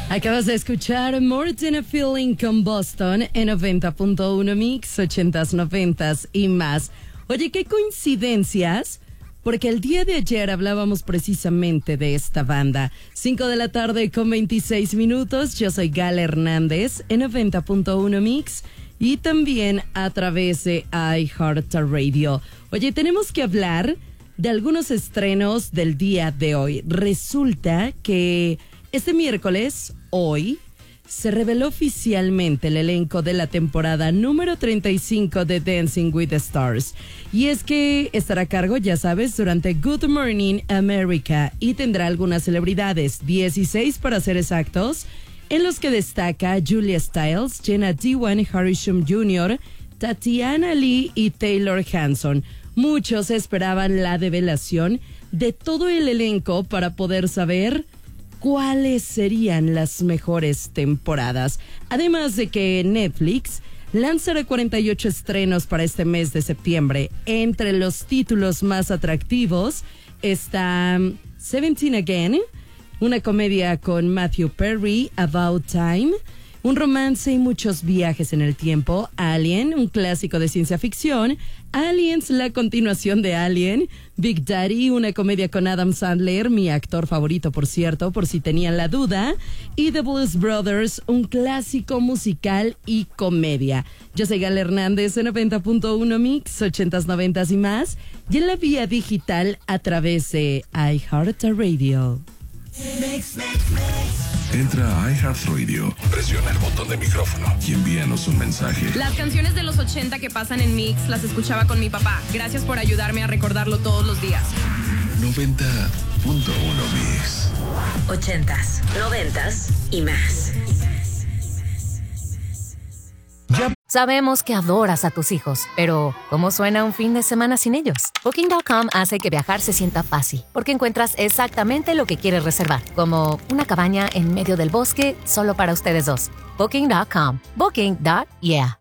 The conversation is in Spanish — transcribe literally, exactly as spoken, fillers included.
Acabas de escuchar More Than a Feeling con Boston en noventa punto uno Mix, ochentas, noventas y más. Oye, qué coincidencias, porque el día de ayer hablábamos precisamente de esta banda. cinco de la tarde con veintiséis minutos. Yo soy Gal Hernández en noventa punto uno Mix y también a través de iHeartRadio. Oye, tenemos que hablar de algunos estrenos del día de hoy. Resulta que este miércoles, hoy, se reveló oficialmente el elenco de la temporada número treinta y cinco de Dancing with the Stars. Y es que estará a cargo, ya sabes, durante Good Morning America y tendrá algunas celebridades, dieciséis para ser exactos, en los que destaca Julia Stiles, Jenna Dewan, Harrison junior, Tatiana Lee y Taylor Hanson. Muchos esperaban la develación de todo el elenco para poder saber cuáles serían las mejores temporadas. Además de que Netflix lanzará cuarenta y ocho estrenos para este mes de septiembre. Entre los títulos más atractivos está Seventeen Again, una comedia con Matthew Perry, About Time, un romance y muchos viajes en el tiempo, Alien, un clásico de ciencia ficción, Aliens, la continuación de Alien, Big Daddy, una comedia con Adam Sandler, mi actor favorito por cierto, por si tenían la duda, y The Blues Brothers, un clásico musical y comedia. Yo soy Gal Hernández en noventa punto uno Mix, ochentas, noventas y más, y en la vía digital a través de iHeartRadio. Mix, mix, mix. Entra a iHeartRadio, presiona el botón de micrófono y envíanos un mensaje. Las canciones de los ochenta que pasan en Mix las escuchaba con mi papá. Gracias por ayudarme a recordarlo todos los días. noventa punto uno Mix. Ochentas, noventas y más. Ya. Sabemos que adoras a tus hijos, pero ¿cómo suena un fin de semana sin ellos? Booking punto com hace que viajar se sienta fácil, porque encuentras exactamente lo que quieres reservar, como una cabaña en medio del bosque solo para ustedes dos. Booking punto com. Booking. Yeah.